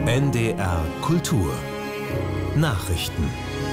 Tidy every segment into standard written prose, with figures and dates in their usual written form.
NDR Kultur Nachrichten.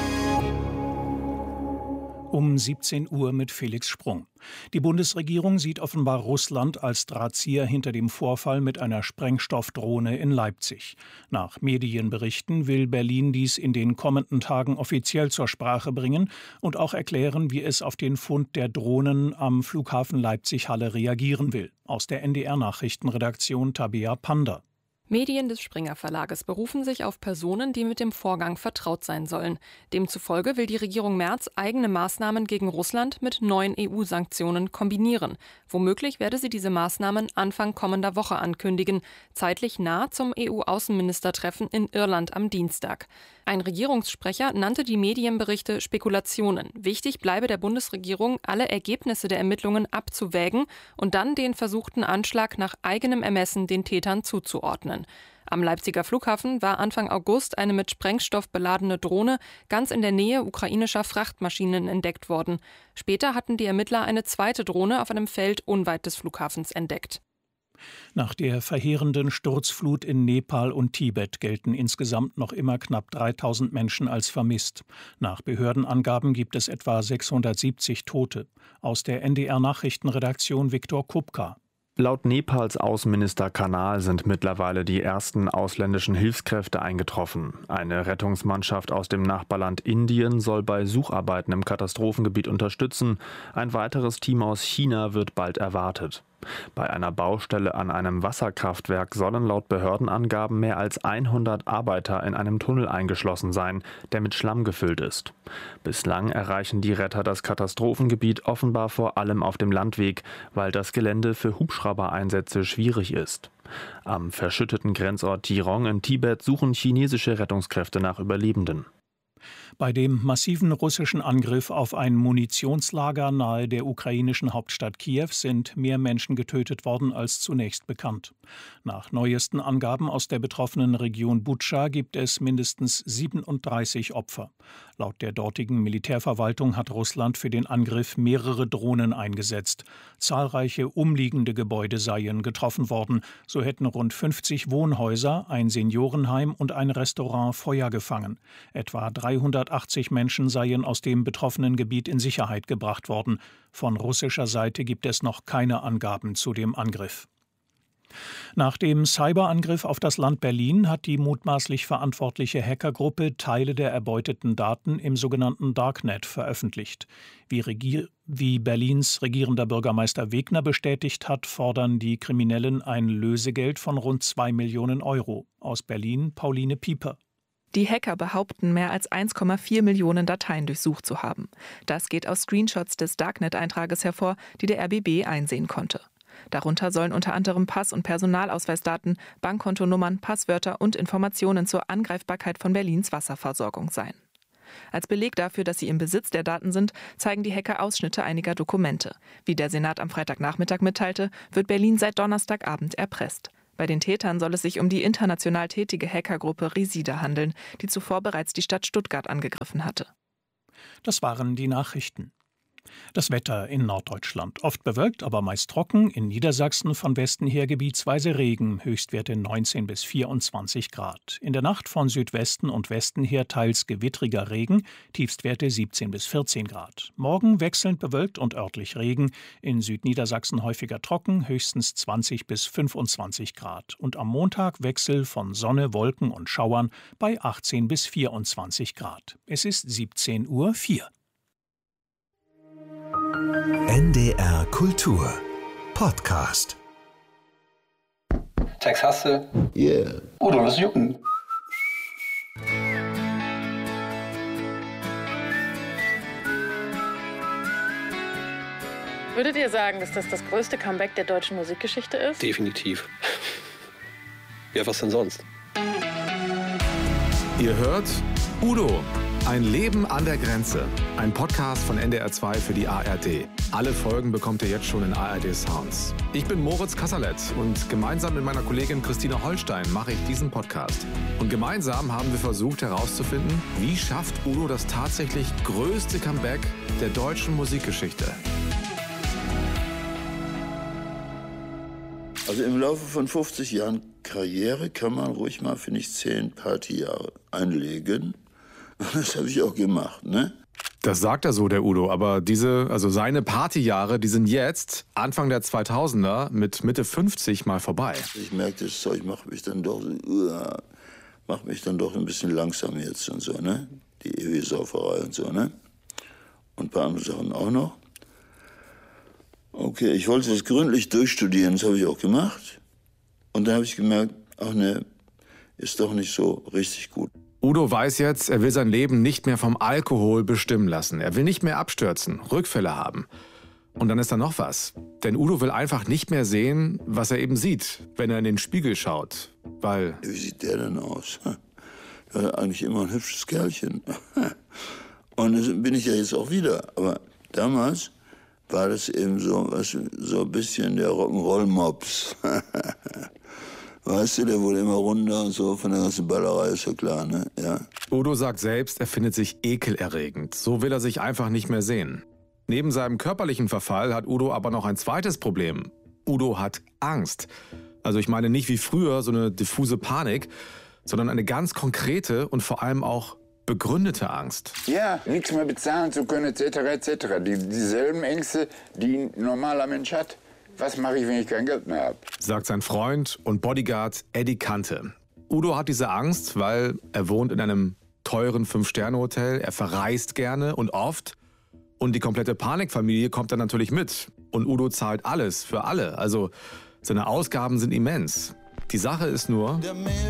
Um 17 Uhr mit Felix Sprung. Die Bundesregierung sieht offenbar Russland als Drahtzieher hinter dem Vorfall mit einer Sprengstoffdrohne in Leipzig. Nach Medienberichten will Berlin dies in den kommenden Tagen offiziell zur Sprache bringen und auch erklären, wie es auf den Fund der Drohnen am Flughafen Leipzig-Halle reagieren will. Aus der NDR-Nachrichtenredaktion Tabea Panda. Medien des Springer Verlages berufen sich auf Personen, die mit dem Vorgang vertraut sein sollen. Demzufolge will die Regierung Merz eigene Maßnahmen gegen Russland mit neuen EU-Sanktionen kombinieren. Womöglich werde sie diese Maßnahmen Anfang kommender Woche ankündigen, zeitlich nah zum EU-Außenministertreffen in Irland am Dienstag. Ein Regierungssprecher nannte die Medienberichte Spekulationen. Wichtig bleibe der Bundesregierung, alle Ergebnisse der Ermittlungen abzuwägen und dann den versuchten Anschlag nach eigenem Ermessen den Tätern zuzuordnen. Am Leipziger Flughafen war Anfang August eine mit Sprengstoff beladene Drohne ganz in der Nähe ukrainischer Frachtmaschinen entdeckt worden. Später hatten die Ermittler eine zweite Drohne auf einem Feld unweit des Flughafens entdeckt. Nach der verheerenden Sturzflut in Nepal und Tibet gelten insgesamt noch immer knapp 3000 Menschen als vermisst. Nach Behördenangaben gibt es etwa 670 Tote. Aus der NDR-Nachrichtenredaktion Viktor Kupka. Laut Nepals Außenminister Kanal sind mittlerweile die ersten ausländischen Hilfskräfte eingetroffen. Eine Rettungsmannschaft aus dem Nachbarland Indien soll bei Sucharbeiten im Katastrophengebiet unterstützen. Ein weiteres Team aus China wird bald erwartet. Bei einer Baustelle an einem Wasserkraftwerk sollen laut Behördenangaben mehr als 100 Arbeiter in einem Tunnel eingeschlossen sein, der mit Schlamm gefüllt ist. Bislang erreichen die Retter das Katastrophengebiet offenbar vor allem auf dem Landweg, weil das Gelände für Hubschraubereinsätze schwierig ist. Am verschütteten Grenzort Tirong in Tibet suchen chinesische Rettungskräfte nach Überlebenden. Bei dem massiven russischen Angriff auf ein Munitionslager nahe der ukrainischen Hauptstadt Kiew sind mehr Menschen getötet worden als zunächst bekannt. Nach neuesten Angaben aus der betroffenen Region Butscha gibt es mindestens 37 Opfer. Laut der dortigen Militärverwaltung hat Russland für den Angriff mehrere Drohnen eingesetzt. Zahlreiche umliegende Gebäude seien getroffen worden. So hätten rund 50 Wohnhäuser, ein Seniorenheim und ein Restaurant Feuer gefangen. Etwa 380 Menschen seien aus dem betroffenen Gebiet in Sicherheit gebracht worden. Von russischer Seite gibt es noch keine Angaben zu dem Angriff. Nach dem Cyberangriff auf das Land Berlin hat die mutmaßlich verantwortliche Hackergruppe Teile der erbeuteten Daten im sogenannten Darknet veröffentlicht. Wie Berlins regierender Bürgermeister Wegner bestätigt hat, fordern die Kriminellen ein Lösegeld von rund 2 Millionen Euro. Aus Berlin Pauline Pieper. Die Hacker behaupten, mehr als 1,4 Millionen Dateien durchsucht zu haben. Das geht aus Screenshots des Darknet-Eintrages hervor, die der RBB einsehen konnte. Darunter sollen unter anderem Pass- und Personalausweisdaten, Bankkontonummern, Passwörter und Informationen zur Angreifbarkeit von Berlins Wasserversorgung sein. Als Beleg dafür, dass sie im Besitz der Daten sind, zeigen die Hacker Ausschnitte einiger Dokumente. Wie der Senat am Freitagnachmittag mitteilte, wird Berlin seit Donnerstagabend erpresst. Bei den Tätern soll es sich um die international tätige Hackergruppe Resida handeln, die zuvor bereits die Stadt Stuttgart angegriffen hatte. Das waren die Nachrichten. Das Wetter in Norddeutschland. Oft bewölkt, aber meist trocken. In Niedersachsen von Westen her gebietsweise Regen. Höchstwerte 19 bis 24 Grad. In der Nacht von Südwesten und Westen her teils gewittriger Regen. Tiefstwerte 17 bis 14 Grad. Morgen wechselnd bewölkt und örtlich Regen. In Südniedersachsen häufiger trocken. Höchstens 20 bis 25 Grad. Und am Montag Wechsel von Sonne, Wolken und Schauern bei 18 bis 24 Grad. Es ist 17:04 Uhr. NDR Kultur Podcast. Tex hast du? Yeah. Udo, das Jucken. Würdet ihr sagen, dass das größte Comeback der deutschen Musikgeschichte ist? Definitiv. Ja, was denn sonst? Ihr hört Udo, ein Leben an der Grenze. Ein Podcast von NDR 2 für die ARD. Alle Folgen bekommt ihr jetzt schon in ARD Sounds. Ich bin Moritz Kasserlet und gemeinsam mit meiner Kollegin Christina Holstein mache ich diesen Podcast. Und gemeinsam haben wir versucht herauszufinden, wie schafft Udo das tatsächlich größte Comeback der deutschen Musikgeschichte. Also im Laufe von 50 Jahren Karriere kann man ruhig mal, finde ich, 10 Partyjahre einlegen. Das habe ich auch gemacht, ne? Das sagt er so, der Udo, aber seine Partyjahre, die sind jetzt, Anfang der 2000er, mit Mitte 50 mal vorbei. Ich merke, das Zeug macht mich dann doch ein bisschen langsam jetzt und so, ne? Die ewige Sauferei und so, ne? Und ein paar andere Sachen auch noch. Okay, ich wollte das gründlich durchstudieren, das habe ich auch gemacht. Und dann habe ich gemerkt, ach ne, ist doch nicht so richtig gut. Udo weiß jetzt, er will sein Leben nicht mehr vom Alkohol bestimmen lassen. Er will nicht mehr abstürzen, Rückfälle haben. Und dann ist da noch was. Denn Udo will einfach nicht mehr sehen, was er eben sieht, wenn er in den Spiegel schaut. Weil... Wie sieht der denn aus? Ja, eigentlich immer ein hübsches Kerlchen. Und das bin ich ja jetzt auch wieder. Aber damals war das eben so ein bisschen der Rock'n'Roll-Mops. Weißt du, der wurde immer runter und so von der ganzen Ballerei, ist ja klar, ne? Ja. Udo sagt selbst, er findet sich ekelerregend. So will er sich einfach nicht mehr sehen. Neben seinem körperlichen Verfall hat Udo aber noch ein zweites Problem. Udo hat Angst. Also ich meine nicht wie früher so eine diffuse Panik, sondern eine ganz konkrete und vor allem auch begründete Angst. Ja, nichts mehr bezahlen zu können, etc., etc. Dieselben Ängste, die ein normaler Mensch hat. Was mache ich, wenn ich kein Geld mehr habe? Sagt sein Freund und Bodyguard Eddie Kante. Udo hat diese Angst, weil er wohnt in einem teuren 5-Sterne-Hotel, er verreist gerne und oft. Und die komplette Panikfamilie kommt dann natürlich mit. Und Udo zahlt alles für alle. Also seine Ausgaben sind immens. Die Sache ist nur...